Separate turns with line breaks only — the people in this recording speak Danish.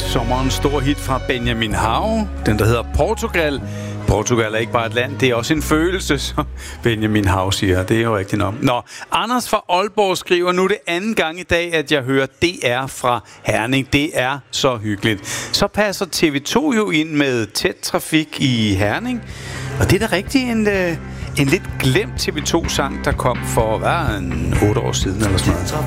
sommerens store hit fra Benjamin Hav. Den, der hedder Portugal. Portugal er ikke bare et land, det er også en følelse, som Benjamin Hav siger. Det er jo rigtigt nok. Nå, Anders fra Aalborg skriver, nu det anden gang i dag, at jeg hører DR fra Herning. Det er så hyggeligt. Så passer TV2 jo ind med tæt trafik i Herning. Og det er da rigtig en lidt glemt TV2-sang, der kom for 8 år siden eller sådan noget.